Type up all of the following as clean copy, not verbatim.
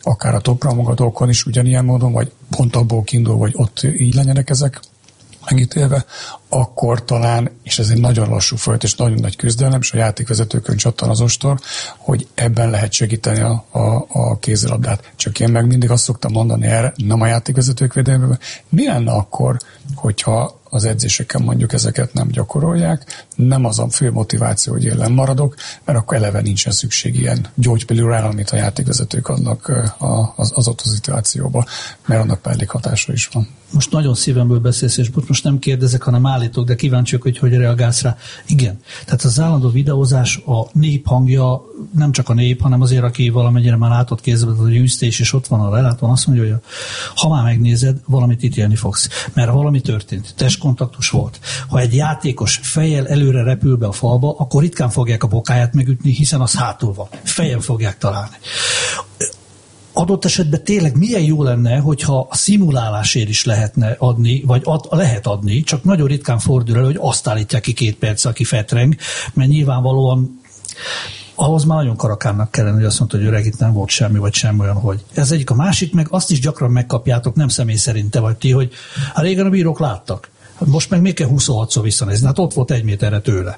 akár a top programogatókon is ugyanilyen módon, vagy pont abból kiindul, vagy ott így legyenek ezek megítélve, akkor talán, és ez egy nagyon lassú folyamat, és nagyon nagy küzdelem, és a játékvezetőkön csattan az ostor, hogy ebben lehet segíteni a kézilabdát. Csak én meg mindig azt szoktam mondani erre, nem a játékvezetők védelmében, mi lenne akkor, hogyha az edzéseken mondjuk ezeket nem gyakorolják, nem az a fő motiváció, hogy én lennmaradok, mert akkor eleve nincsen szükség ilyen gyógypillúrára, amit a játékvezetők adnak az ott szituációba, mert annak mellékhatása is van. Most nagyon szívemből beszélsz, és most nem kérdezek, hanem állítok, de kíváncsiak, hogy reagálsz rá. Igen. Tehát az állandó videózás, a nép hangja, nem csak a nép, hanem azért, aki valamennyire már látott kézbe, hogy Űztés, és ott van a lelátón, azt mondja, hogy ha már megnézed, valamit ítélni fogsz. Mert valami történt, testkontaktus volt. Ha egy játékos fejjel előre repül be a falba, akkor ritkán fogják a bokáját megütni, hiszen az hátul van. Fejjel fogják találni. Adott esetben tényleg milyen jó lenne, hogyha a szimulálásért is lehetne adni, vagy lehet adni, csak nagyon ritkán fordul elő, hogy azt állítják ki 2 perc, aki fetreng, mert nyilvánvalóan ahhoz már nagyon karakánnak kellene, hogy azt mondta, hogy öreg, itt nem volt semmi, vagy semmi olyan, hogy. Ez egyik. A másik, meg azt is gyakran megkapjátok, nem személy szerint te vagy ti, hogy hát régen a bírók láttak. Most meg még kell 26-szor visszanézni. Hát ott volt 1 méterre tőle.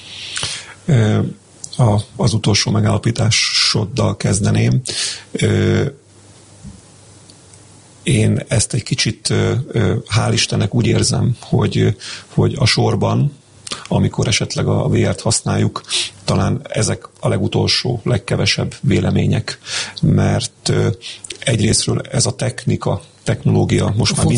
Az utolsó megállapításoddal kezdeném. Én ezt egy kicsit, hál' Istennek úgy érzem, hogy a sorban, amikor esetleg a VR-t használjuk, talán ezek a legutolsó, legkevesebb vélemények, mert egyrésztről ez a technológia most már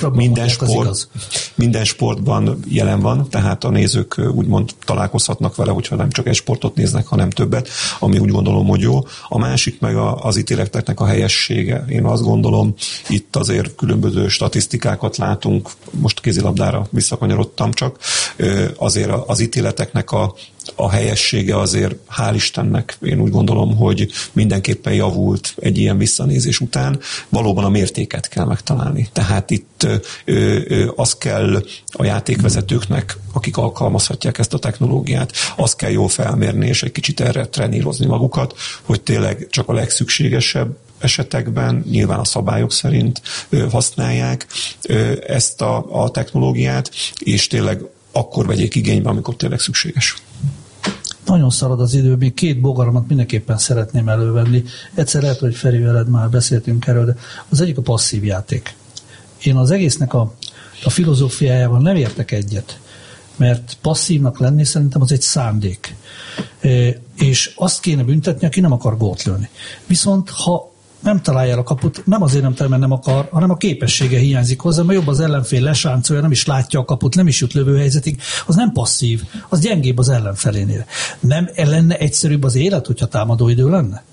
minden sportban jelen van, tehát a nézők úgymond találkozhatnak vele, hogyha nem csak egy sportot néznek, hanem többet, ami úgy gondolom, hogy jó. A másik meg az ítéleteknek a helyessége. Én azt gondolom, itt azért különböző statisztikákat látunk, most kézilabdára visszakanyarodtam csak, azért az ítéleteknek a helyessége azért, hál' Istennek, én úgy gondolom, hogy mindenképpen javult egy ilyen visszanézés után. Valóban a mértéket kell megtalálni. Tehát itt az kell a játékvezetőknek, akik alkalmazhatják ezt a technológiát, azt kell jól felmérni, és egy kicsit erre trenírozni magukat, hogy tényleg csak a legszükségesebb esetekben, nyilván a szabályok szerint használják ezt a technológiát, és tényleg akkor vegyék igénybe, amikor tényleg szükséges. Nagyon szalad az idő, még 2 bogaramat mindenképpen szeretném elővenni. Egyszer lehet, hogy Feri veled már beszéltünk erről, de az egyik a passzív játék. Én az egésznek a filozófiájával nem értek egyet, mert passzívnak lenni szerintem az egy szándék. És azt kéne büntetni, aki nem akar gólt lőni. Viszont ha nem találja el a kaput, nem azért nem találja, mert nem akar, hanem a képessége hiányzik hozzá, mert jobb az ellenfél lesáncolja, nem is látja a kaput, nem is jut lövőhelyzetig, az nem passzív, az gyengébb az ellenfelénél. Nem lenne egyszerűbb az élet, hogyha támadóidő lenne?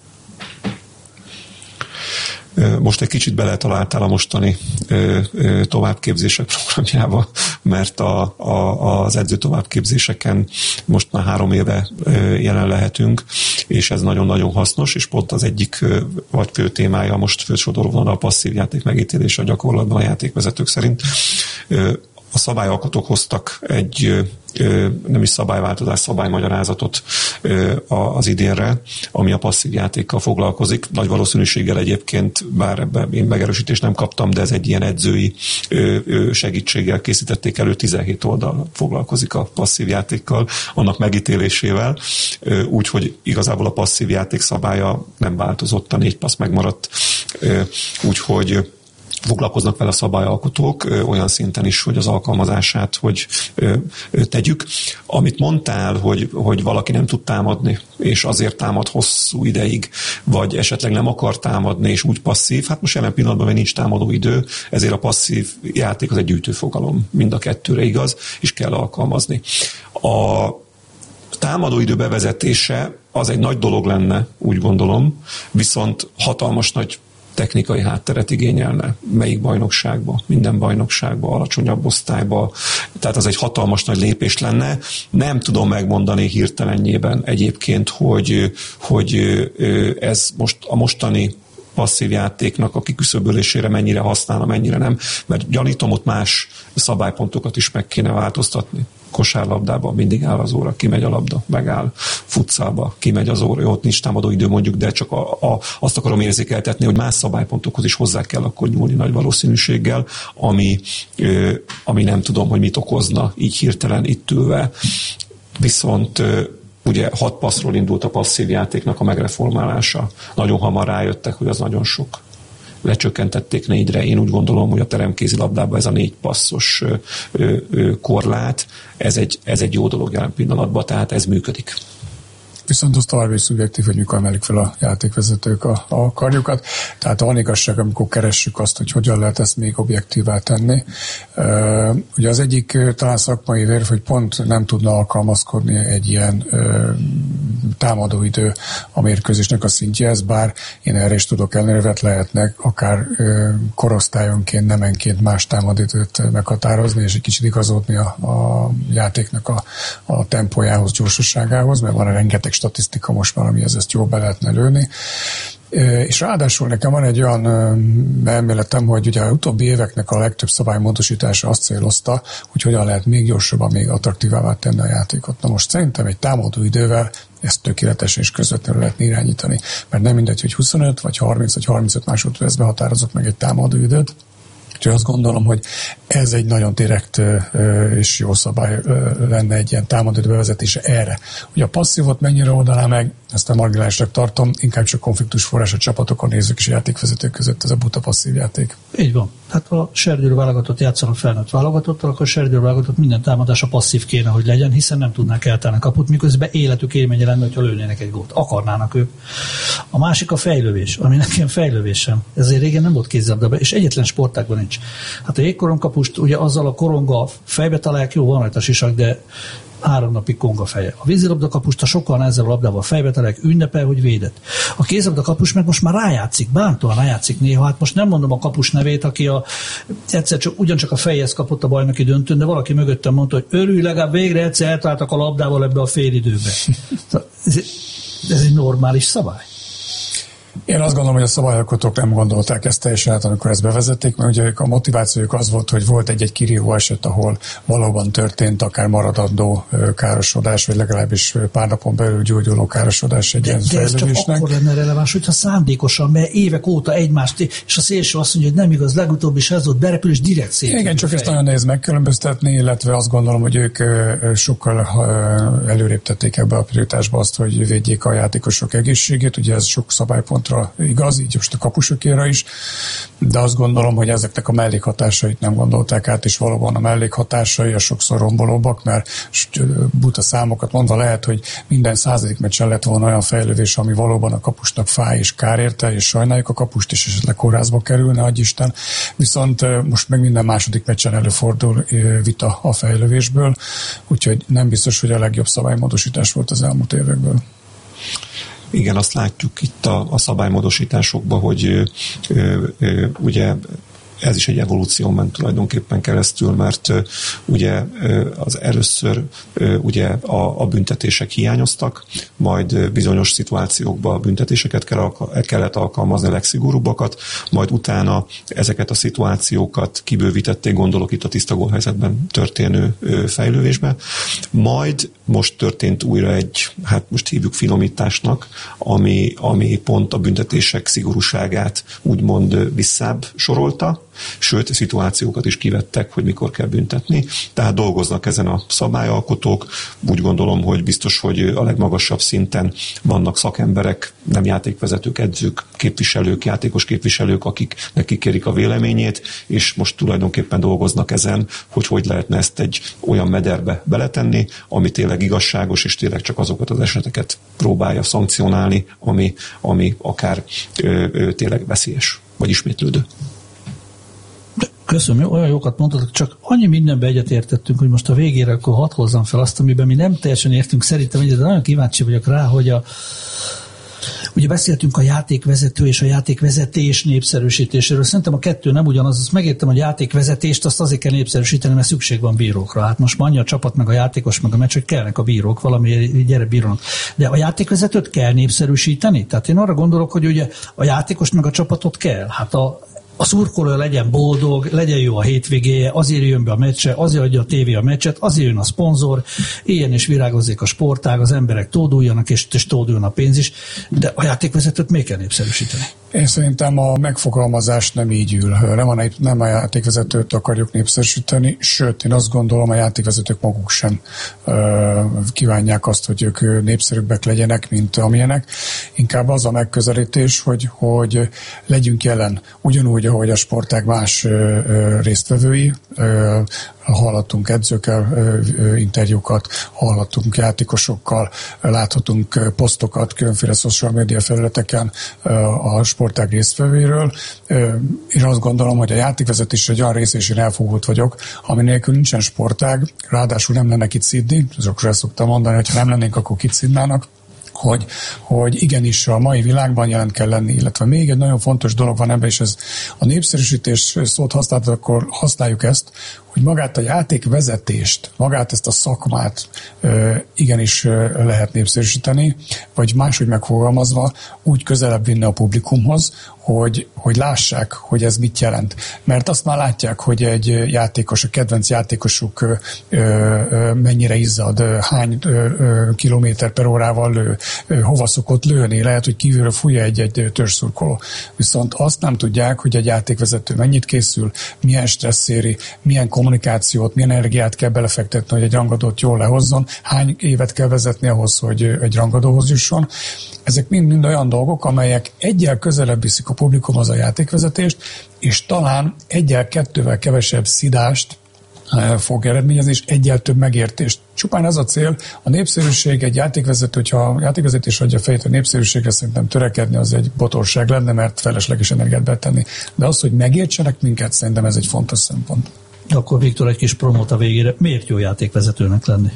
Most egy kicsit beletaláltál a mostani továbbképzések programjába, mert az edző továbbképzéseken most már 3 éve jelen lehetünk, és ez nagyon-nagyon hasznos, és pont az egyik vagy fő témája most fősodorban a passzív játék megítélése a gyakorlatban a játékvezetők szerint. A szabályalkotók hoztak egy nem is szabályváltozás, szabálymagyarázatot az idénre, ami a passzív játékkal foglalkozik. Nagy valószínűséggel egyébként, bár ebben én megerősítést nem kaptam, de ez egy ilyen edzői segítséggel készítették elő, 17 oldal foglalkozik a passzív játékkal, annak megítélésével, úgyhogy igazából a passzív játék szabálya nem változott, a 4 passz megmaradt, úgyhogy foglalkoznak vele a szabályalkotók olyan szinten is, hogy az alkalmazását hogy tegyük. Amit mondtál, hogy valaki nem tud támadni, és azért támad hosszú ideig, vagy esetleg nem akar támadni, és úgy passzív, hát most jelen pillanatban még nincs támadó idő, ezért a passzív játék az egy gyűjtőfogalom. Mind a kettőre igaz, és kell alkalmazni. A támadóidő bevezetése az egy nagy dolog lenne, úgy gondolom, viszont hatalmas nagy technikai hátteret igényelne. Melyik bajnokságba? Minden bajnokságba, alacsonyabb osztályba. Tehát az egy hatalmas nagy lépés lenne. Nem tudom megmondani hirtelenjében egyébként, hogy ez most a mostani passzív játéknak a kiküszöbölésére mennyire használna, mennyire nem, mert gyanítom, ott más szabálypontokat is meg kéne változtatni. kosárlabdában mindig áll az óra, kimegy a labda, megáll, futszálba, kimegy az óra, ott nincs támadó idő mondjuk, de csak azt akarom érzékeltetni, hogy más szabálypontokhoz is hozzá kell akkor nyúlni nagy valószínűséggel, ami nem tudom, hogy mit okozna így hirtelen itt ülve. Viszont ugye 6 passzról indult a passzív játéknak a megreformálása. Nagyon hamar rájöttek, hogy az nagyon sok. Lecsökkentették 4-re. Én úgy gondolom, hogy a teremkézilabdában ez a 4 passzos korlát, ez egy jó dolog jelen pillanatban, tehát ez működik. Viszont az tovább is szubjektív, hogy mikor emelik fel a játékvezetők a karjukat. Tehát van igazság, amikor keressük azt, hogy hogyan lehet ezt még objektívá tenni. Ugye az egyik talán szakmai érv, hogy pont nem tudna alkalmazkodni egy ilyen támadóidő a mérkőzésnek a szintjehez, bár én erre is tudok ellenérvet, lehetnek akár korosztályonként, nemenként más támadóidőt meghatározni, és egy kicsit igazodni a játéknak a tempójához, gyorsaságához, mert van rengeteg statisztika most már, amihez ezt jól be lehetne lőni. És ráadásul nekem van egy olyan elméletem, hogy ugye az utóbbi éveknek a legtöbb szabálymódosítása azt célozta, hogy hogyan lehet még gyorsabban, még attraktívává tenni a játékot. Na most szerintem egy támadó idővel ezt tökéletesen és közvetlenül lehetne irányítani. Mert nem mindegy, hogy 25 vagy 30 vagy 35 másodpercben határozott meg egy támadó időt. Úgyhogy azt gondolom, hogy ez egy nagyon direkt és jó szabály lenne egy ilyen támadó bevezetése erre. Ugye a passzívot mennyire oldaná meg, ezt a marginálisnak tartom, inkább csak konfliktus forrás a csapatokon, nézők és játékvezetők között, ez a buta passzív játék. Így van. Hát ha serdülő válogatott játszanak felnőtt válogatottal, akkor serdülő válogatott minden támadása passzív kéne, hogy legyen, hiszen nem tudnák eltenni a kaput, miközben életük élménye lenne, hogyha lőnének egy gólt. Akarnának ők. A másik a fejlövés, ami nekem fejlövésem. Ezért régen nem volt kézilabdában, és egyetlen sportágban nincs. Hát a jégkorongkapust ugye azzal a koronga fejbe találják, jó, van rajta sisak, de 3 napig konga feje. A vízilabdakapust, ha sokkal nehezebb labdával fejbe találják, ünnepel, hogy védett. A kézilabdakapus meg most már rájátszik, bántóan rájátszik néha. Hát most nem mondom a kapus nevét, aki egyszer ugyancsak a fejhez kapott a bajnoki döntőn, de valaki mögöttem mondta, hogy örülj, legalább végre egyszer eltaláltak a labdával ebbe a félidőbe. Ez egy normális szabály. Én azt gondolom, hogy a szabályalkotók nem gondolták ezt teljesen át, amikor ezt bevezették, mert ugye a motivációjuk az volt, hogy volt egy kirívó eset, ahol valóban történt akár maradandó károsodás, vagy legalábbis pár napon belül gyógyuló károsodás egy ilyen fejlődésnek. De ez csak akkor lenne releváns, hogyha szándékosan, mert évek óta egymást, és a szélső azt mondja, hogy nem igaz, legutóbb is ez volt, berepül, és direkt szét. Igen, csak ezt nagyon nehéz megkülönböztetni, illetve azt gondolom, hogy ők sokkal előrébb tették ebbe a prioritásba azt, hogy védjék a játékosok egészségét, ugye ez sok szabálypontra igaz, így most a kapusokéra is, de azt gondolom, hogy ezeknek a mellékhatásait nem gondolták át, és valóban a mellékhatásai a sokszor rombolóbbak, mert buta számokat mondva lehet, hogy minden 100. meccsen lett volna olyan fejlődés, ami valóban a kapusnak fáj és kár érte, és sajnáljuk a kapust, és esetleg kórházba kerülne, adjisten. Viszont most meg minden második meccsen előfordul vita a fejlődésből, úgyhogy nem biztos, hogy a legjobb szabálymódosítás volt az elmúlt évekből. Igen, azt látjuk itt a szabálymódosításokban, hogy ugye ez is egy evolúció ment tulajdonképpen keresztül, mert ugye az először ugye a büntetések hiányoztak, majd bizonyos szituációkban a büntetéseket kellett alkalmazni, a legszigorúbbakat, majd utána ezeket a szituációkat kibővítették, gondolok itt a tiszta gólhelyzetben történő fejlődésbe. Majd most történt újra egy, hát most hívjuk finomításnak, ami pont a büntetések szigorúságát úgymond visszább sorolta, sőt, szituációkat is kivettek, hogy mikor kell büntetni. Tehát dolgoznak ezen a szabályalkotók. Úgy gondolom, hogy biztos, hogy a legmagasabb szinten vannak szakemberek, nem játékvezetők, edzők, képviselők, játékos képviselők, akik kikérik a véleményét, és most tulajdonképpen dolgoznak ezen, hogy lehetne ezt egy olyan mederbe beletenni, ami tényleg igazságos, és tényleg csak azokat az eseteket próbálja szankcionálni, ami akár tényleg veszélyes, vagy ismétlődő. Köszönöm, olyan jókat mondtatok, csak annyi mindenben egyetértettünk, hogy most a végére akkor hadd hozzam fel azt, amiben mi nem teljesen értünk szerintem, de nagyon kíváncsi vagyok rá, hogy ugye beszéltünk a játékvezető és a játékvezetés népszerűsítéséről. Szerintem a kettő nem ugyanaz. Azt megértem, hogy játékvezetést azt azért kell népszerűsíteni, mert szükség van bírókra. Hát most annyi a csapat, meg a játékos, meg a meccs, hogy kellnek a bírók, valami gyere bírónak. De a játékvezetőt kell népszerűsíteni? Tehát én arra gondolok, hogy ugye a játékos meg a csapatot kell. Hát a szurkoló legyen boldog, legyen jó a hétvégéje, azért jön be a meccse, azért adja a tévé a meccset, azért jön a szponzor, éljen és virágozzék a sportág, az emberek tóduljanak, és tóduljon a pénz is, de a játékvezetőt még kell népszerűsíteni. Én szerintem a megfogalmazás nem így ül. Nem a játékvezetőt akarjuk népszerűsíteni, sőt, én azt gondolom, a játékvezetők maguk sem kívánják azt, hogy ők népszerűbbek legyenek, mint amilyenek. Inkább az a megközelítés, hogy legyünk jelen, ugyanúgy, ahogy a sportág más résztvevői. Hallhattunk edzőkkel interjúkat, hallhattunk játékosokkal, láthatunk posztokat különféle social media felületeken a sportág résztvevőiről. Én azt gondolom, hogy a játékvezetés egy olyan rész, és én elfogult vagyok, ami nélkül nincsen sportág, ráadásul nem lenne kit szidni, azokról ezt szoktam mondani, hogy ha nem lennénk, akkor kit szidnának. Hogy igenis a mai világban jelen kell lenni, illetve még egy nagyon fontos dolog van ebben, és ez a népszerűsítés szót használt, akkor használjuk ezt, hogy magát a játékvezetést, magát ezt a szakmát igenis lehet népszerűsíteni, vagy máshogy megfogalmazva úgy közelebb vinni a publikumhoz, hogy lássák, hogy ez mit jelent. Mert azt már látják, hogy egy játékos, a kedvenc játékosuk mennyire izzad, hány kilométer per órával lő, hova szokott lőni, lehet, hogy kívülről fújja egy törzsszurkoló. Viszont azt nem tudják, hogy egy játékvezető mennyit készül, milyen stressz éri, milyen kommunikációt, milyen energiát kell belefektetni, hogy egy rangadót jól lehozzon, hány évet kell vezetni ahhoz, hogy egy rangadóhoz jusson. Ezek mind olyan dolgok, amelyek egyel közelebb viszik a publikumhoz a játékvezetést, és talán egyel-kettővel kevesebb szidást fog eredményezni, és egyel több megértést. Csupán ez a cél, a népszerűség, egy játékvezető, hogyha a játékvezetés adja fejét a népszerűségre, szerintem törekedni az egy botorság lenne, mert felesleges energiát betenni. De az, hogy megértsenek minket, szerintem ez egy fontos szempont. Akkor Viktor, egy kis promót a végére. Miért jó játékvezetőnek lenni?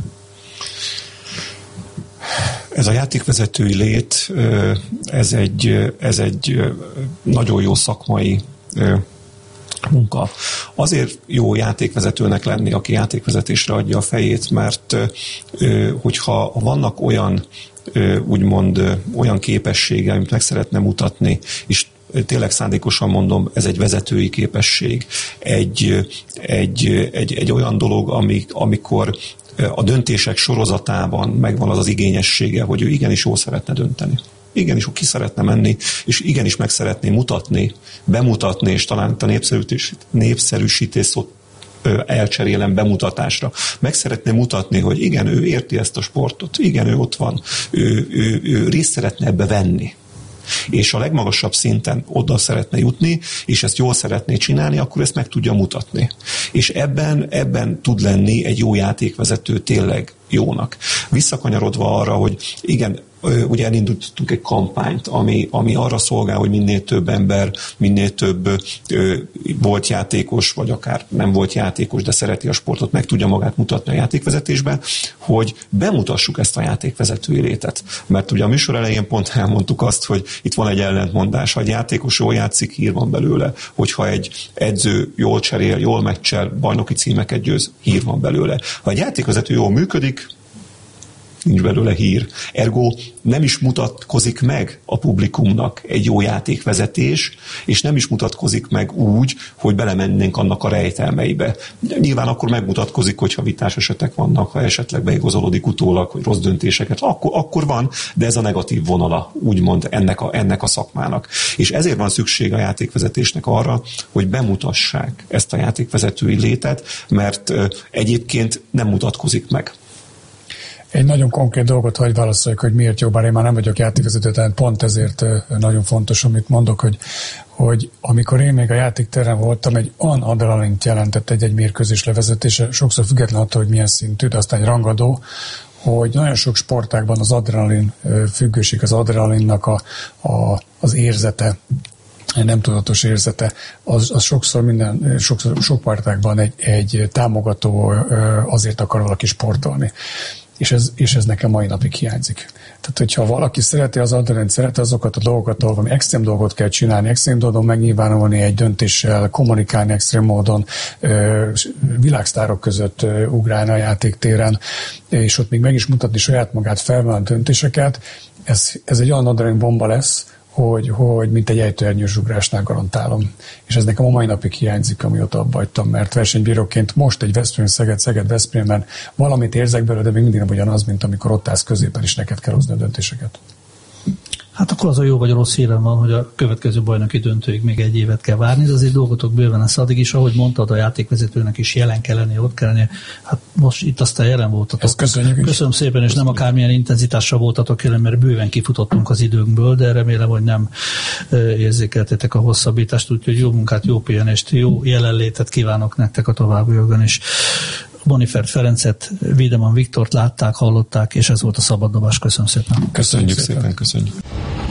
Ez a játékvezetői lét, ez egy nagyon jó szakmai munka. Azért jó játékvezetőnek lenni, aki játékvezetésre adja a fejét, mert hogyha vannak olyan úgymond olyan képessége, amit meg szeretne mutatni, és tényleg szándékosan mondom, ez egy vezetői képesség, egy olyan dolog, amikor a döntések sorozatában megvan az igényessége, hogy ő igenis jól szeretne dönteni. Igenis ki szeretne menni, és igenis meg szeretné mutatni, bemutatni, és talán a népszerűsítés szót elcserélem bemutatásra. Meg szeretné mutatni, hogy igen, ő érti ezt a sportot, igen, ő ott van, ő részt szeretne ebbe venni. És a legmagasabb szinten oda szeretne jutni, és ezt jól szeretné csinálni, akkor ezt meg tudja mutatni. És ebben tud lenni egy jó játékvezető tényleg jónak. Visszakanyarodva arra, hogy igen, ugye elindítottunk egy kampányt, ami arra szolgál, hogy minél több ember, minél több volt játékos, vagy akár nem volt játékos, de szereti a sportot, meg tudja magát mutatni a játékvezetésben, hogy bemutassuk ezt a játékvezetői létet. Mert ugye a műsor elején pont elmondtuk azt, hogy itt van egy ellentmondás, ha egy játékos jól játszik, hír van belőle, hogyha egy edző jól cserél, jól meccsel, bajnoki címeket győz, hír van belőle. Ha egy játékvezető jól működik, nincs belőle hír. Ergo nem is mutatkozik meg a publikumnak egy jó játékvezetés, és nem is mutatkozik meg úgy, hogy belemennénk annak a rejtelmeibe. De nyilván akkor megmutatkozik, hogyha vitás esetek vannak, ha esetleg beigazolódik utólag, hogy rossz döntéseket, akkor van, de ez a negatív vonala, úgymond ennek a szakmának. És ezért van szükség a játékvezetésnek arra, hogy bemutassák ezt a játékvezetői létet, mert egyébként nem mutatkozik meg. Egy nagyon konkrét dolgot hagy válaszoljak, hogy miért jó, bár én már nem vagyok játékvezető, tehát pont ezért nagyon fontos, amit mondok, hogy amikor én még a játékteren voltam, egy olyan adrenalint jelentett egy mérkőzés levezetése, sokszor független attól, hogy milyen szintű, de aztán egy rangadó, hogy nagyon sok sportágban az adrenalin függőség, az adrenalinnak az érzete, nem tudatos érzete, az sokszor sok sportágban egy támogató, azért akar valaki sportolni. És ez nekem mai napig hiányzik. Tehát, hogyha valaki szereti az adrenalint, szereti azokat a dolgokat, ahol extrém dolgot kell csinálni, extrém dolgon megnyilvánulni egy döntéssel, kommunikálni extrém módon, világsztárok között ugrálni a játéktéren, és ott még meg is mutatni saját magát, felvenni döntéseket, ez egy olyan adrenalin bomba lesz, hogy mint egy ejtőernyős ugrásnál garantálom. És ez nekem a mai napig hiányzik, amióta abba hagytam, mert versenybíróként most egy Szeged-Veszprémben valamit érzek belőle, de még mindig nem ugyanaz, mint amikor ott állsz középen, és neked kell hozni a döntéseket. Hát akkor az a jó vagy a rossz hírem van, hogy a következő bajnoki döntőig még egy évet kell várni, de azért dolgotok bőven lesz addig is, ahogy mondtad, a játékvezetőnek is jelen kell lennie, ott kell lennie. Hát most itt aztán jelen voltatok. Ezt köszönjük. Köszönöm szépen, és nem akármilyen intenzitással voltatok jelen, mert bőven kifutottunk az időnkből, de remélem, hogy nem érzékeltétek a hosszabbítást, úgyhogy jó munkát, jó pihenést, jó jelenlétet kívánok nektek a továbbiakban is. Bonifert Ferencet, Wiedemann Viktort látták, hallották, és ez volt a Szabaddobás. Köszönöm szépen. Köszönjük szépen, köszönjük.